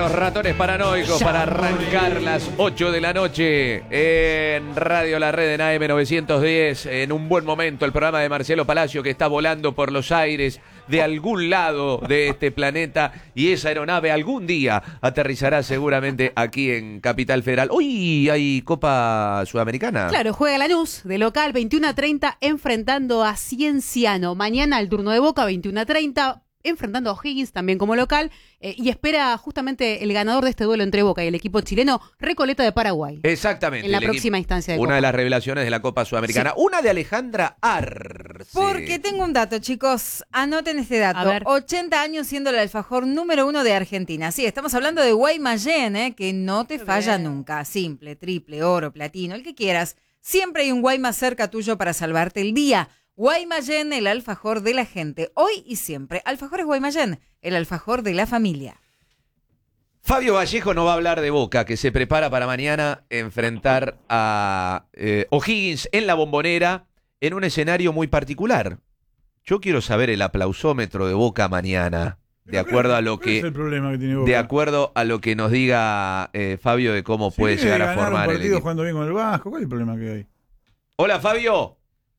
los ratones paranoicos para arrancar las 8 de la noche en Radio La Red en AM910. En un buen momento, el programa de Marcelo Palacio, que está volando por los aires de algún lado de este planeta, y esa aeronave algún día aterrizará seguramente aquí en Capital Federal. Hoy hay Copa Sudamericana. Claro, juega Lanús de local 21:30 enfrentando a Cienciano. Mañana el turno de Boca 21:30 enfrentando a O'Higgins también como local, y espera justamente el ganador de este duelo entre Boca y el equipo chileno, Recoleta de Paraguay. Exactamente. En la próxima instancia de Una Copa. de las revelaciones de la Copa Sudamericana. Sí. Una de Alejandra Arce. Porque tengo un dato, chicos. Anoten este dato. A ver. 80 años siendo el alfajor número 1 de Argentina. Sí, estamos hablando de Guaymallén, que no te falla nunca. Simple, triple, oro, platino, el que quieras. Siempre hay un Guaymas cerca tuyo para salvarte el día. Guaymallén, el alfajor de la gente, hoy y siempre. Alfajores Guaymallén, el alfajor de la familia. Fabio Vallejo nos va a hablar de Boca, que se prepara para mañana enfrentar a O'Higgins en la Bombonera, en un escenario muy particular. Yo quiero saber el aplausómetro de Boca mañana, de acuerdo a lo que, es el problema que tiene Boca? de acuerdo a lo que nos diga Fabio de cómo puede llegar a formar un el partido equipo. jugando bien con el Vasco. ¿Cuál es el problema que hay? Hola, Fabio.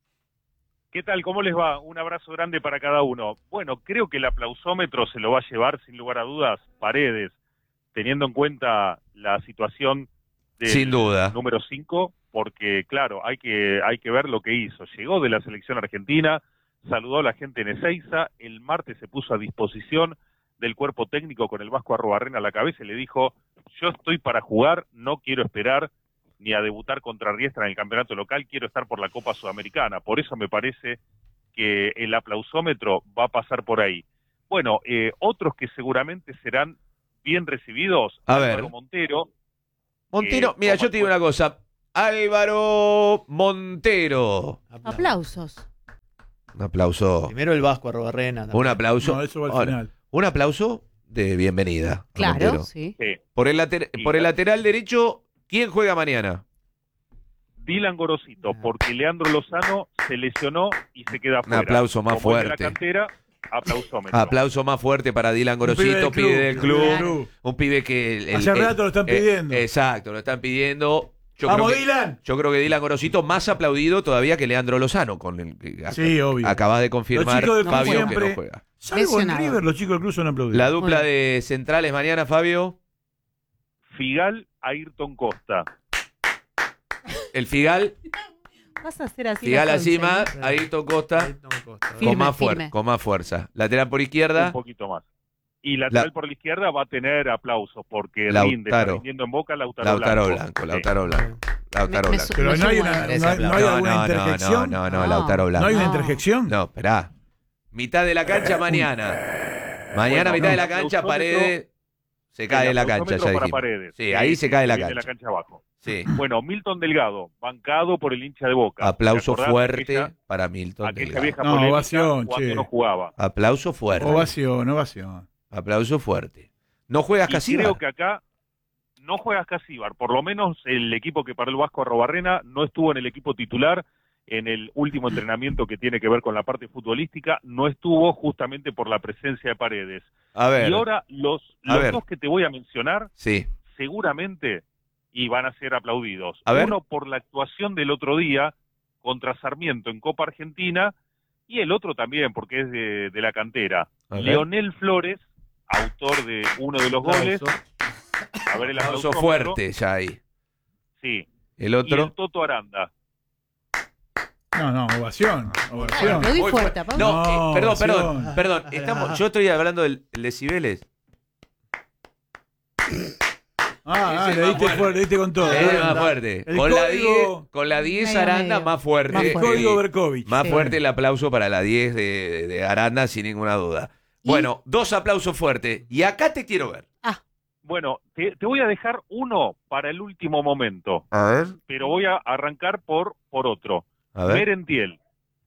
¿Qué tal? ¿Cómo les va? Un abrazo grande para cada uno. Bueno, creo que el aplausómetro se lo va a llevar, sin lugar a dudas, Paredes, teniendo en cuenta la situación del Sin duda. número 5, porque, claro, hay que ver lo que hizo. Llegó de la selección argentina, saludó a la gente en Ezeiza, el martes se puso a disposición del cuerpo técnico con el Vasco Arrobarrena a la cabeza y le dijo, yo estoy para jugar, no quiero esperar ni a debutar contra Riestra en el campeonato local, quiero estar por la Copa Sudamericana. Por eso me parece que el aplausómetro va a pasar por ahí. Bueno, otros que seguramente serán bien recibidos, A Álvaro ver. Montero. Mira, yo te digo una cosa. Álvaro Montero. Aplausos. Un aplauso. Primero el Vasco Arrobarrena. Un aplauso. No, eso va al Ahora, final. un aplauso de bienvenida. a Claro, Montero. sí. Por el lateral derecho, ¿quién juega mañana? Dylan Gorosito, porque Leandro Lozano se lesionó y se queda fuera. aplauso más Como es de fuerte. la cantera, aplausómetro. Aplauso más fuerte para Dylan Gorosito, pibe del club. Un pibe que... Hace rato lo están pidiendo. Exacto, lo están pidiendo. ¡Vamos, creo que, Dylan! Yo creo que Dylan Gorosito más aplaudido todavía que Leandro Lozano, con el que Sí, obvio. acabas de confirmar, Los chicos del club Fabio, que siempre- no juega. Salvo en Lesionado. River, los chicos del club son aplaudidos. La dupla Muy de centrales mañana, Fabio. Figal, Ayrton Costa. El Figal, Vas a hacer así. Figal la así concha, más, Ayrton Costa, Firme, con firme. con más fuerza. Lateral por Un izquierda, poquito más. Y lateral por la izquierda va a tener aplausos porque rinde, está Lautaro. rindiendo en Boca Lautaro Lautaro Blanco. Blanco, Sí. Lautaro Blanco. Lautaro Me- me Blanco. su- Pero no hay, sumo una, a- no hay, no hay alguna interjección. No, No. Lautaro Blanco. ¿No hay una No. interjección? No, esperá. Mitad de la cancha mañana. Mañana, Bueno, mitad de no, la cancha, aplausómetro- Paredes se cae en la cancha, ya aplausómetro para dijimos. Paredes. Sí, ahí se cae la viene de cancha. la cancha abajo. Sí. Bueno, Milton Delgado, bancado por el hincha de Boca. Aplauso ¿Te acordás fuerte aquella- para Milton Aquella Delgado. vieja No, polémica ovación, cuando che. no jugaba. Aplauso fuerte. Ovación, ovación. Aplauso fuerte. ¿No juegas Y casi? creo que acá no juegas Casíbar. Por lo menos el equipo que paró el Vasco Arrobarrena no estuvo en el equipo titular en el último entrenamiento que tiene que ver con la parte futbolística. No estuvo justamente por la presencia de Paredes. A ver. Y ahora los ver. dos que te voy a mencionar Sí. seguramente y van a ser aplaudidos. A ver. Uno por la actuación del otro día contra Sarmiento en Copa Argentina y el otro también porque es de la cantera. A ver. Leonel Flores, autor de uno de los goles. A ver el Aplauso aplausómetro. fuerte ya ahí. Sí. El Y otro. el Toto Aranda. No, ovación. Ay, Ovación. aplaudí Muy fuerte, fuerte. Pablo. No, No, perdón. ovación. Yo estoy hablando del decibeles. Ah, Ese le más diste fuerte. fuerte, le diste con todo. Es más fuerte. El Con la código- 10, con la 10 Medio, Aranda medio. más fuerte. Más El fuerte. código Berkovich. Más Sí. fuerte el aplauso para la 10 de Aranda, sin ninguna duda. Bueno, dos aplausos fuertes. Y acá te quiero ver. Bueno, te voy a dejar uno para el último momento, A ver. pero voy a arrancar por otro. A ver. Merentiel.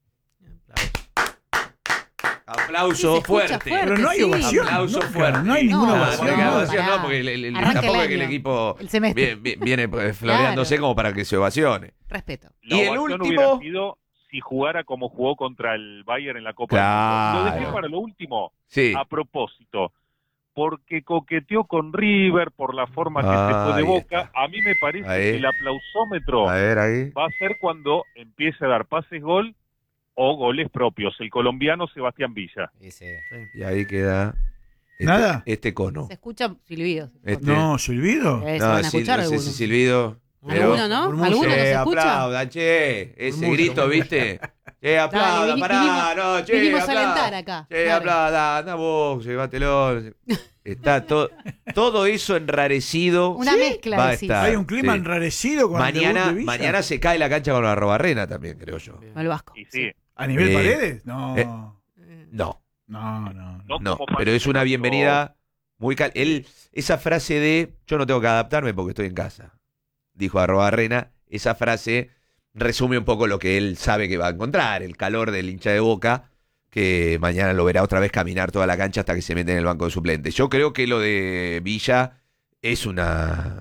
Aplauso Sí, se escucha fuerte. fuerte. Pero no hay Sí. ovación. Aplauso nunca. fuerte. No hay ninguna No, ovación. No, no, ovación pará. no, porque Arranca tampoco el es que el año, equipo el semestre. viene floreándose Claro. como para que se ovacione. Respeto. La ¿Y el ovación último? hubiera sido si jugara como jugó contra el Bayern en la Copa del Mundo. Lo Claro. dejé para lo último, Sí. a propósito, porque coqueteó con River por la forma que se fue de Ahí Boca. está. A mí me parece Ahí. que el aplausómetro A ver, ahí. va a ser cuando empiece a dar pases gol o goles propios. El colombiano Sebastián Villa. Y ahí queda ¿Nada? este cono. Se escuchan silbidos. Este- No, ¿silbido? Se van a escuchar no sé algunos. si silbido. ¿Alguno no? Murmullo. ¿Alguno no se Che, escucha? aplaudan, che. Ese Murmullo, grito, murmullo. ¿viste? Che, aplaudan, Dale, pará, no, che, vinimos a aplaudan. alentar acá. Che, Dale. aplaudan, anda vos, llévatelo. Está todo eso enrarecido. Una mezcla, Va a decís. estar. Hay un clima Sí. enrarecido con el debut Mañana, de Villa. mañana se cae la cancha con la Arrobarrena también, creo yo. Con el Vasco. Y sí, ¿A nivel Eh, Paredes? No. eh, No, No, no. no no, como pero es una Paredes, bienvenida muy esa frase de yo no tengo que adaptarme porque estoy en casa, dijo Arrobarrena, esa frase resume un poco lo que él sabe que va a encontrar, el calor del hincha de Boca, que mañana lo verá otra vez caminar toda la cancha hasta que se mete en el banco de suplentes. Yo creo que lo de Villa es una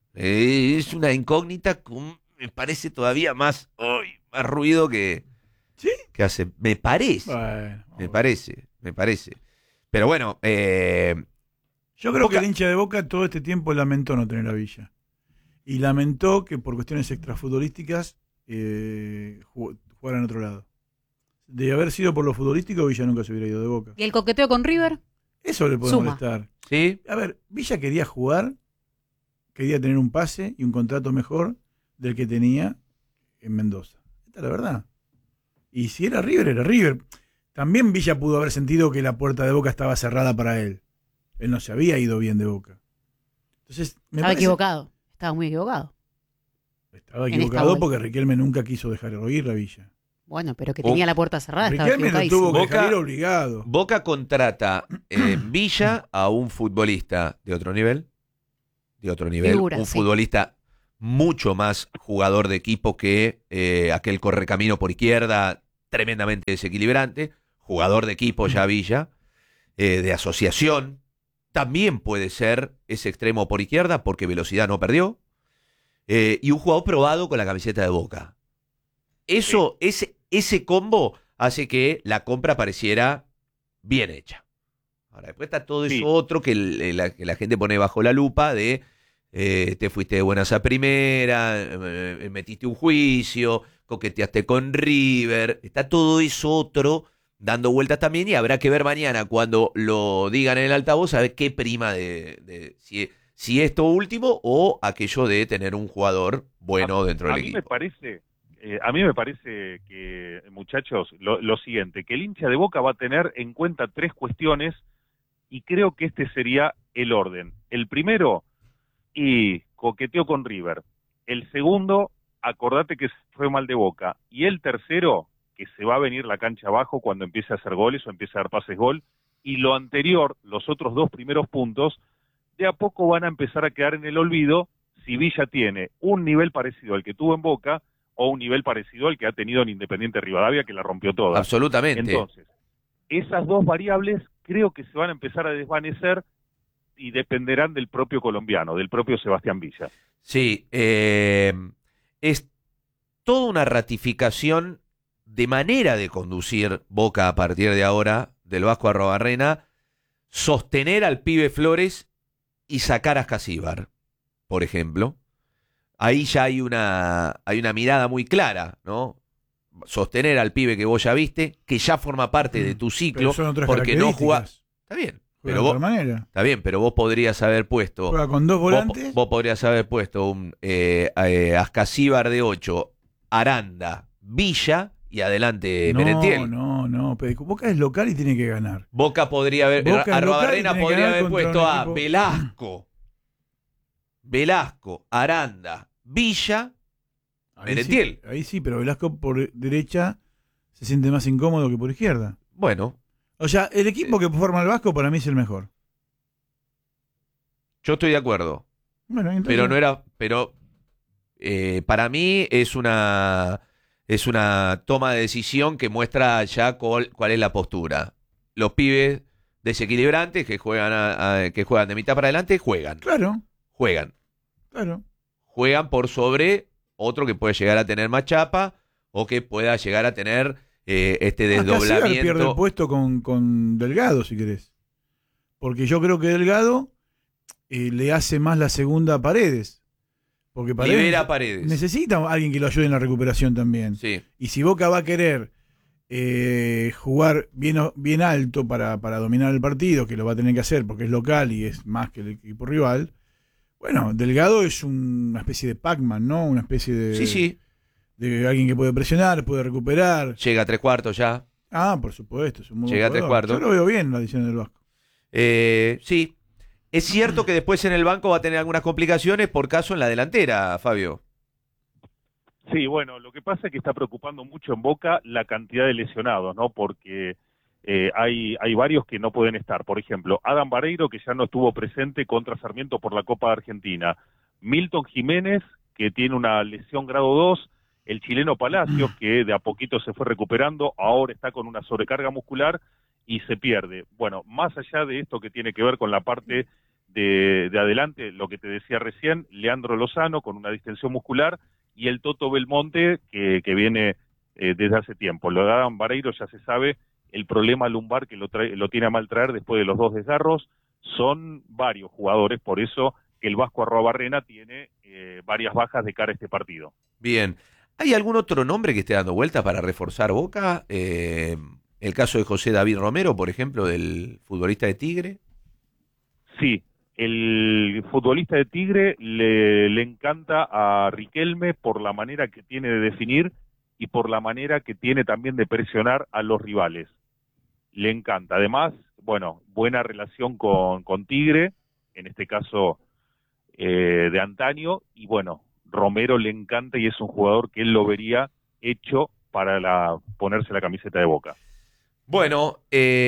incógnita, me parece todavía más ruido que, ¿Sí? que hace. Me parece, Bueno, me parece. Pero bueno, yo creo que Boca- el hincha de Boca todo este tiempo lamentó no tener a Villa. Y lamentó que por cuestiones extrafutbolísticas jugara en otro lado. De haber sido por lo futbolístico, Villa nunca se hubiera ido de Boca. ¿Y el coqueteo con River? Eso le puede Suma. molestar. ¿sí? A ver, Villa quería jugar, quería tener un pase y un contrato mejor del que tenía en Mendoza. Esta es la verdad. Y si era River, era River. También Villa pudo haber sentido que la puerta de Boca estaba cerrada para él. Él no se había ido bien de Boca. Entonces, me Estaba parece- equivocado. Estaba muy equivocado. Estaba En esta equivocado vuelta. porque Riquelme nunca quiso dejarlo ir a Villa. Bueno, pero que tenía la puerta cerrada. Estaba Riquelme lo equivocadísimo. tuvo que Boca- dejar ir obligado. Boca contrata Villa a un futbolista de otro nivel. Figura, un sí. futbolista mucho más jugador de equipo que aquel correcamino por izquierda, tremendamente desequilibrante. Jugador de equipo ya Villa, de asociación. También puede ser ese extremo por izquierda porque velocidad no perdió. Y un jugador probado con la camiseta de Boca. Eso, ese combo hace que la compra pareciera bien hecha. Ahora, después está todo eso Sí. otro que la gente pone bajo la lupa de te fuiste de buenas a primera, metiste un juicio, coqueteaste con River. Está todo eso otro dando vueltas también y habrá que ver mañana cuando lo digan en el altavoz a ver qué prima de si esto último o aquello de tener un jugador bueno dentro a del mí equipo. a mí me parece que, muchachos, lo siguiente, que el hincha de Boca va a tener en cuenta tres cuestiones y creo que este sería el orden. El primero, y coqueteó con River. El segundo, acordate que fue mal de Boca. Y el tercero, que se va a venir la cancha abajo cuando empiece a hacer goles o empiece a dar pases gol. Y lo anterior, los otros dos primeros puntos, de a poco van a empezar a quedar en el olvido si Villa tiene un nivel parecido al que tuvo en Boca o un nivel parecido al que ha tenido en Independiente Rivadavia, que la rompió toda. Absolutamente. Entonces, esas dos variables creo que se van a empezar a desvanecer y dependerán del propio colombiano, del propio Sebastián Villa. Sí, es toda una ratificación de manera de conducir Boca a partir de ahora, del Vasco Arrobarrena, sostener al pibe Flores y sacar a Casíbar, por ejemplo. Ahí ya hay una mirada muy clara, ¿no? Sostener al pibe que vos ya viste, que ya forma parte de tu ciclo, Pero son otras porque no juega. características. Está bien, Juega pero de vos, otra manera. está bien, pero vos podrías haber puesto. Juega con dos Vos, volantes. vos podrías haber puesto un Ascasíbar de 8, Aranda, Villa y adelante Merentiel. No. Pero Boca es local y tiene que ganar. Boca podría haber. Boca es local y Arrobarrena tiene que podría ganar haber contra puesto un a equipo- Velasco, Aranda, Villa. Merentiel. Ahí sí, pero Velasco por derecha se siente más incómodo que por izquierda. Bueno, O sea, el equipo que forma el Vasco para mí es el mejor. yo estoy de acuerdo. Bueno, entonces, Pero no era. Pero para mí es una toma de decisión que muestra ya cuál es la postura. Los pibes desequilibrantes que juegan que juegan de mitad para adelante juegan Claro. juegan por sobre otro que puede llegar a tener más chapa o que pueda llegar a tener este Casíbar pierde el desdoblamiento. puesto con Delgado, si querés. porque yo creo que Delgado le hace más la segunda a Paredes. Porque Libera a Paredes. Necesita a alguien que lo ayude en la recuperación también. Sí. Y si Boca va a querer jugar bien alto para dominar el partido, que lo va a tener que hacer porque es local y es más que el equipo rival, bueno, Delgado es una especie de Pac-Man, ¿no? Una especie de... Sí. De alguien que puede presionar, puede recuperar. Llega a 3/4 ya. Por supuesto. Es un muy Llega a buen jugador. 3/4. Yo lo veo bien la adición del Vasco. Sí. Es cierto que después en el banco va a tener algunas complicaciones por caso en la delantera, Fabio. Sí, bueno, lo que pasa es que está preocupando mucho en Boca la cantidad de lesionados, ¿no? Porque hay varios que no pueden estar. Por ejemplo, Adam Vareiro, que ya no estuvo presente contra Sarmiento por la Copa de Argentina. Milton Jiménez, que tiene una lesión grado 2. El chileno Palacios, que de a poquito se fue recuperando, ahora está con una sobrecarga muscular y se pierde. Bueno, más allá de esto que tiene que ver con la parte de adelante, lo que te decía recién, Leandro Lozano con una distensión muscular y el Toto Belmonte que viene desde hace tiempo. Lo de Adam Vareiro ya se sabe, el problema lumbar que lo tiene a mal traer después de los 2 desgarros. Son varios jugadores, por eso que el Vasco Arruabarrena tiene varias bajas de cara a este partido. Bien. ¿Hay algún otro nombre que esté dando vuelta para reforzar Boca? El caso de José David Romero, por ejemplo, del futbolista de Tigre. Sí, el futbolista de Tigre le encanta a Riquelme por la manera que tiene de definir y por la manera que tiene también de presionar a los rivales. Le encanta. Además, bueno, buena relación con Tigre, en este caso de antaño, y bueno, Romero le encanta y es un jugador que él lo vería hecho para ponerse la camiseta de Boca. Bueno,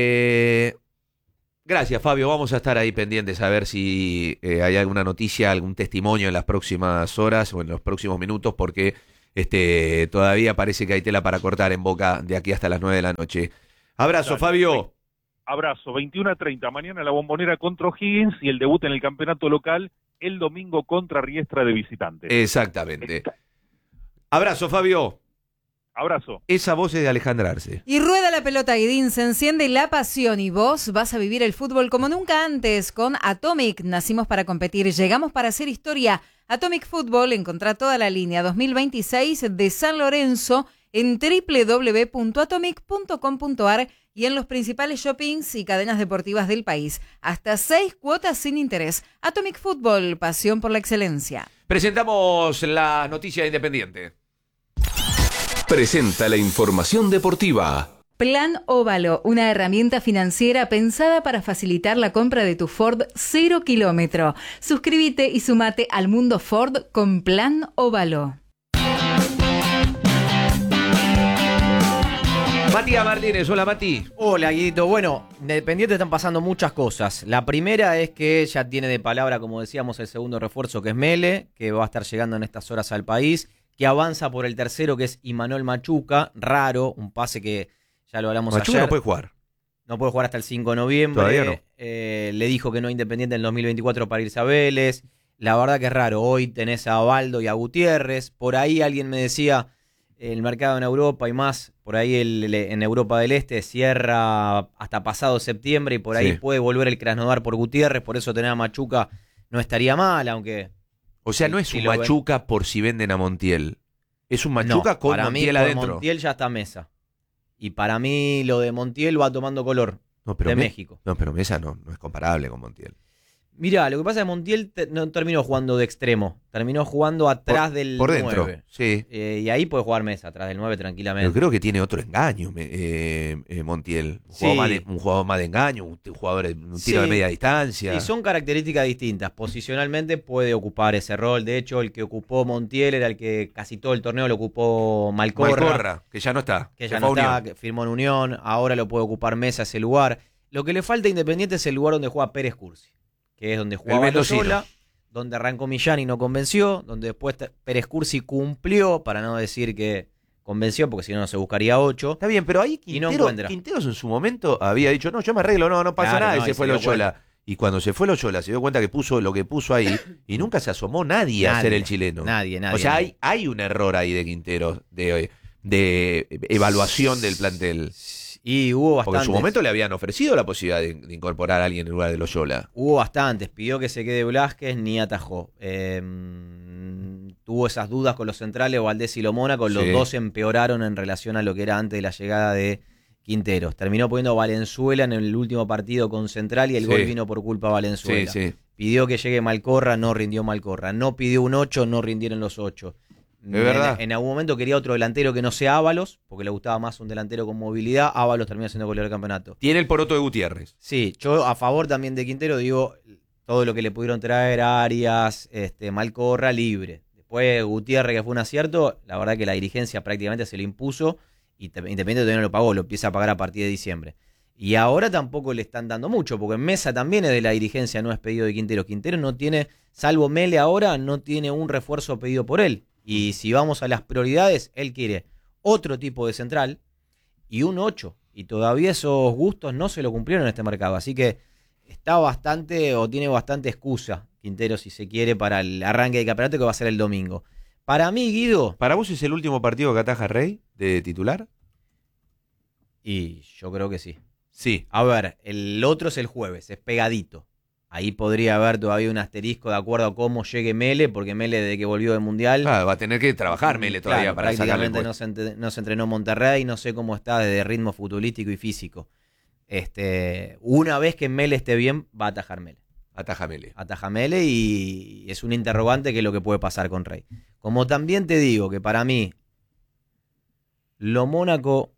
gracias, Fabio. Vamos a estar ahí pendientes a ver si hay alguna noticia, algún testimonio en las próximas horas o en los próximos minutos, porque todavía parece que hay tela para cortar en Boca de aquí hasta las 9 de la noche. Abrazo, Dale, Fabio. Abrazo, 21:30, mañana la Bombonera contra O'Higgins y el debut en el campeonato local el domingo contra Riestra de visitante. Exactamente. Abrazo, Fabio. Abrazo. Esa voz es de Alejandra Arce. Y rueda la pelota, Guidín, se enciende la pasión y vos vas a vivir el fútbol como nunca antes con Atomic. Nacimos para competir, llegamos para hacer historia. Atomic Fútbol, encontrá toda la línea 2026 de San Lorenzo en www.atomic.com.ar y en los principales shoppings y cadenas deportivas del país. Hasta 6 cuotas sin interés. Atomic Fútbol, pasión por la excelencia. Presentamos la noticia Independiente. Presenta la información deportiva. Plan Óvalo, una herramienta financiera pensada para facilitar la compra de tu Ford 0 kilómetro. Suscríbete y sumate al mundo Ford con Plan Óvalo. Matías Martínez, hola Mati. Hola Guidito, bueno, Independiente están pasando muchas cosas. La primera es que ya tiene de palabra, como decíamos, el segundo refuerzo que es Mele, que va a estar llegando en estas horas al país, que avanza por el tercero que es Imanol Machuca, raro, un pase que ya lo hablamos Machuca ayer. no puede jugar. No puede jugar hasta el 5 de noviembre. Todavía no. Le dijo que no es Independiente en el 2024 para irse a Vélez. La verdad que es raro, hoy tenés a Baldo y a Gutiérrez, por ahí alguien me decía... El mercado en Europa y más, por ahí en Europa del Este cierra hasta pasado septiembre y por ahí puede volver el Krasnodar por Gutiérrez, por eso tener a Machuca no estaría mal, aunque... O sea, no es un Machuca por si venden a Montiel, es un Machuca con para Montiel mí, adentro. Por Montiel ya está Mesa. Y para mí lo de Montiel va tomando color de México. No, pero Mesa no es comparable con Montiel. Mirá, lo que pasa es que Montiel no terminó jugando de extremo, terminó jugando atrás del por 9. dentro, sí. Y ahí puede jugar Mesa, atrás del 9 tranquilamente. Pero creo que tiene otro engaño, Montiel. Un jugador más de engaño, un tiro de media distancia. Sí, son características distintas. Posicionalmente puede ocupar ese rol. De hecho, el que ocupó Montiel era el que casi todo el torneo lo ocupó Malcorra. Que ya no está. Que ya no está, que firmó en Unión. Ahora lo puede ocupar Mesa ese lugar. Lo que le falta a Independiente es el lugar donde juega Pérez Cursi, que es donde jugaba Loyola, donde arrancó Millán y no convenció, donde después Pérez Cursi cumplió, para no decir que convenció, porque si no se buscaría 8. Está bien, pero ahí Quinteros en su momento había dicho, no, yo me arreglo, no pasa nada, y se fue Loyola. Y cuando se fue Loyola se dio cuenta que puso lo que puso ahí y nunca se asomó nadie a ser el chileno. Nadie. O sea, hay un error ahí de Quinteros, de evaluación del plantel. Y hubo Porque en bastantes. su momento le habían ofrecido la posibilidad de incorporar a alguien en lugar de Loyola. Hubo bastantes. Pidió que se quede Velázquez, ni atajó. Tuvo esas dudas con los centrales, Valdés y Lomónaco. Los Sí. dos empeoraron en relación a lo que era antes de la llegada de Quinteros. Terminó poniendo Valenzuela en el último partido con Central y el Sí. gol vino por culpa de Valenzuela. Sí, sí. Pidió que llegue Malcorra, no rindió Malcorra. No pidió un 8, no rindieron los 8. Es verdad. En algún momento quería otro delantero que no sea Ábalos, porque le gustaba más un delantero con movilidad. Ábalos terminó siendo goleador del campeonato. Tiene el poroto de Gutiérrez. Sí, yo a favor también de Quintero, digo, todo lo que le pudieron traer a Arias, Malcorra, libre. Después Gutiérrez, que fue un acierto, la verdad que la dirigencia prácticamente se le impuso y Independiente todavía no lo pagó, lo empieza a pagar a partir de diciembre. Y ahora tampoco le están dando mucho, porque en Mesa también es de la dirigencia, no es pedido de Quintero. Quintero no tiene, salvo Mele ahora, no tiene un refuerzo pedido por él. Y si vamos a las prioridades, él quiere otro tipo de central y un 8. Y todavía esos gustos no se lo cumplieron en este mercado. Así que está bastante, o tiene bastante excusa Quintero, si se quiere, para el arranque de campeonato que va a ser el domingo. Para mí, Guido, ¿Para vos es el último partido que ataja Rey de titular? y yo creo que sí. Sí. A ver, el otro es el jueves, es pegadito. Ahí podría haber todavía un asterisco de acuerdo a cómo llegue Mele, porque Mele desde que volvió del Mundial... Ah, va a tener que trabajar Mele todavía claro, para sacarle el prácticamente puesto. no se entrenó en Monterrey, no sé cómo está desde ritmo futbolístico y físico. Una vez que Mele esté bien, va a atajar Mele. Ataja Mele. Ataja Mele y es un interrogante que es lo que puede pasar con Rey. Como también te digo que para mí, lo Mónaco,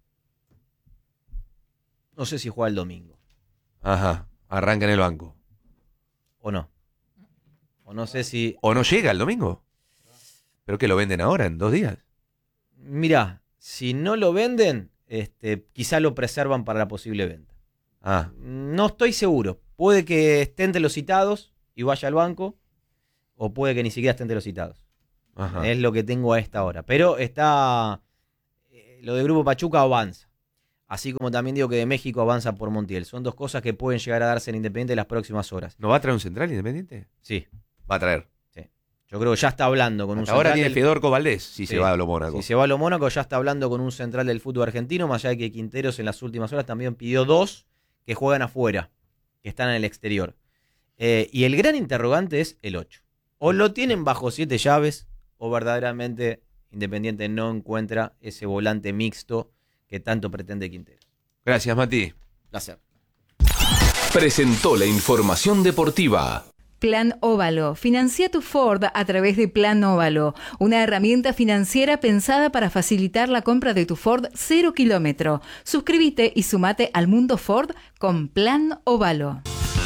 no sé si juega el domingo Ajá. Arranca en el banco. o no. O no sé si... ¿O no llega el domingo? ¿Pero que lo venden ahora, en 2 días? Mirá, si no lo venden, quizá lo preservan para la posible venta. Ah, No estoy seguro. Puede que esté entre los citados y vaya al banco, o puede que ni siquiera esté entre los citados. ajá. Es lo que tengo a esta hora. Pero está... lo de Grupo Pachuca avanza. Así como también digo que de México avanza por Montiel. Son dos cosas que pueden llegar a darse en Independiente en las próximas horas. ¿No va a traer un central Independiente? Sí, Va a traer. yo creo que ya está hablando con un Hasta ahora central tiene del- Fedorco Valdés, si Sí. se va a lo Mónaco. Si se va a lo Mónaco, ya está hablando con un central del fútbol argentino, más allá de que Quinteros en las últimas horas también pidió 2 que juegan afuera, que están en el exterior. Y el gran interrogante es el 8. O lo tienen bajo 7 llaves, o verdaderamente Independiente no encuentra ese volante mixto que tanto pretende Quinteros. Gracias, Mati. Placer. Presentó la información deportiva. Plan Óvalo. Financia tu Ford a través de Plan Óvalo, una herramienta financiera pensada para facilitar la compra de tu Ford 0 kilómetro. Suscríbete y sumate al mundo Ford con Plan Óvalo.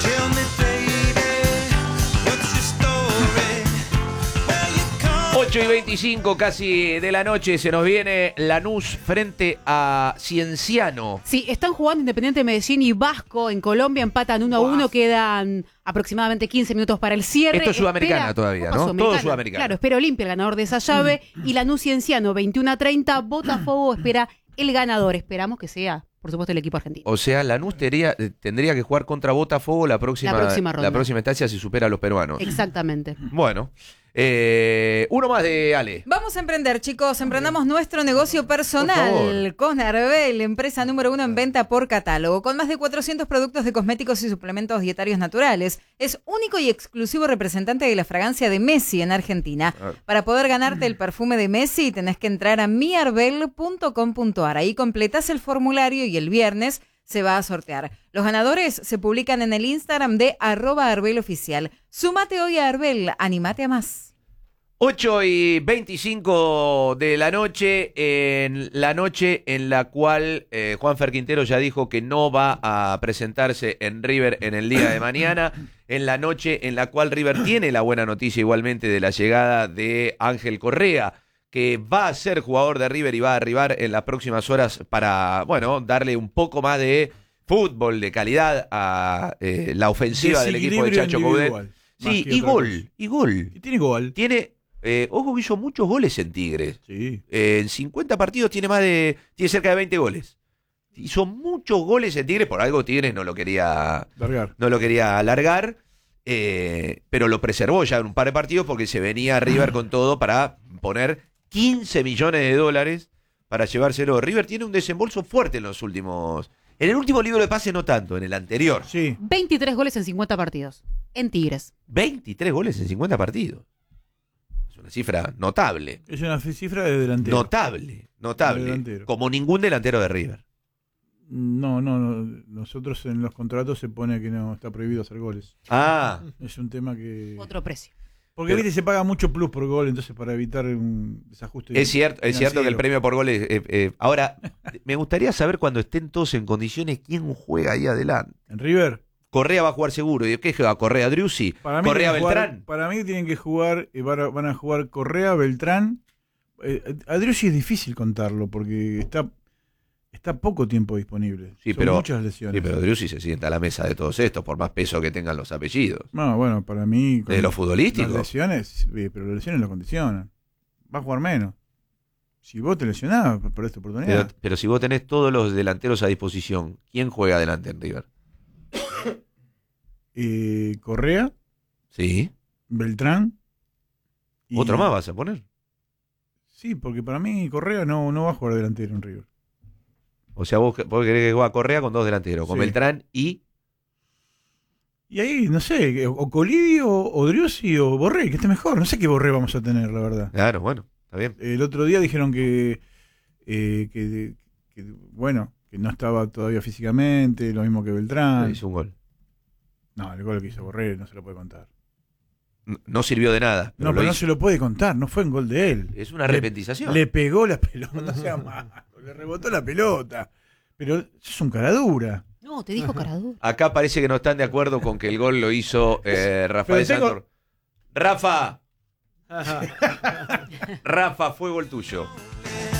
8:25 casi de la noche, se nos viene Lanús frente a Cienciano. Sí, están jugando Independiente Medellín y Vasco en Colombia, empatan 1-1, quedan aproximadamente 15 minutos para el cierre. Esto es Sudamericana todavía, Copa ¿no? Sudamericana. Todo Sudamericano. Claro, espera Olimpia, el ganador de esa llave, y Lanús Cienciano, 21-30, Botafogo espera el ganador. Esperamos que sea, por supuesto, el equipo argentino. O sea, Lanús tendría que jugar contra Botafogo la próxima ronda. la próxima instancia si supera a los peruanos. Exactamente. Bueno, uno más de Ale. Vamos a emprender, chicos. Emprendamos nuestro negocio personal Por favor. con Arbel, empresa número 1 en venta por catálogo, con más de 400 productos de cosméticos y suplementos dietarios naturales. Es único y exclusivo representante de la fragancia de Messi en Argentina. Para poder ganarte el perfume de Messi, tenés que entrar a miarbel.com.ar. Ahí completás el formulario y el viernes se va a sortear. Los ganadores se publican en el Instagram de @arbeloficial. Súmate hoy a Arbel, animate a más. 8:25 de la noche en la cual Juanfer Quintero ya dijo que no va a presentarse en River en el día de mañana, en la noche en la cual River tiene la buena noticia igualmente de la llegada de Ángel Correa, que va a ser jugador de River y va a arribar en las próximas horas para, bueno, darle un poco más de fútbol, de calidad a la ofensiva del equipo de Chacho Coudet. Individual, más Sí, que y otra gol, cosa. y gol. Y tiene gol. Tiene, ojo que hizo muchos goles en Tigres. Sí. En 50 partidos tiene cerca de 20 goles. Hizo muchos goles en Tigres, por algo Tigres no lo quería alargar, pero lo preservó ya en un par de partidos porque se venía River con todo para poner 15 millones de dólares para llevárselo. River tiene un desembolso fuerte en los últimos... En el último libro de pase no tanto, en el anterior. Sí. 23 goles en 50 partidos. En Tigres. 23 goles en 50 partidos. Es una cifra notable. Es una cifra de delantero. Notable. De delantero. Como ningún delantero de River. No. Nosotros en los contratos se pone que no está prohibido hacer goles. Ah, Es un tema que... Otro precio. Porque Pero- viste, se paga mucho plus por gol, entonces para evitar un desajuste. es cierto que el financiero. premio por goles... ahora, me gustaría saber cuando estén todos en condiciones quién juega ahí adelante. En River, Correa va a jugar seguro. ¿Y qué juega? ¿Correa Driussi? para mí, ¿Correa tienen que jugar- Beltrán? para mí tienen que jugar, van a jugar Correa, Beltrán. A Driussi es difícil contarlo porque está poco tiempo disponible. Sí, Son pero, muchas lesiones. sí, pero Driussi se sienta a la mesa de todos estos, por más peso que tengan los apellidos. No, bueno, para mí... con ¿De lo las futbolístico? lesiones, sí, pero las lesiones lo condicionan. Va a jugar menos. Si vos te lesionás, perdés tu oportunidad. Pero si vos tenés todos los delanteros a disposición, ¿quién juega adelante en River? Correa, Sí. Beltrán. y- ¿Otro más vas a poner? Sí, porque para mí Correa no va a jugar delantero en River. O sea, vos querés que juegue Correa con dos delanteros, con Sí. Beltrán y... Y ahí, no sé, o Colidi o Driussi o Borré, que esté mejor. No sé qué Borré vamos a tener, la verdad. Claro, bueno, está bien. El otro día dijeron que bueno, que no estaba todavía físicamente, lo mismo que Beltrán. Hizo un gol. No, el gol que hizo Borré no se lo puede contar. No sirvió de nada. No, pero no se lo puede contar, no fue un gol de él. Es una arrepentización. Le pegó la pelota, no sea malo, le rebotó la pelota. Pero eso es un cara dura. No, te dijo Caradura. Acá parece que no están de acuerdo con que el gol lo hizo Rafael Pero tengo- Santor. Rafa, Rafa, fue gol tuyo.